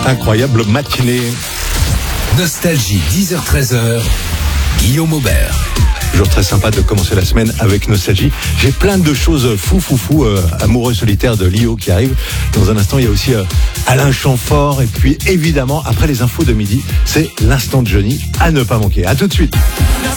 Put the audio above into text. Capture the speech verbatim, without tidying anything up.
Incroyable matinée. Nostalgie, dix heures treize heures, Guillaume Aubert. Toujours très sympa de commencer la semaine avec Nostalgie. J'ai plein de choses fou fou fou euh, amoureux solitaire de Lio qui arrive. Dans un instant, il y a aussi euh, Alain Chamfort. Et puis évidemment, après les infos de midi, c'est l'instant de Johnny à ne pas manquer. À tout de suite.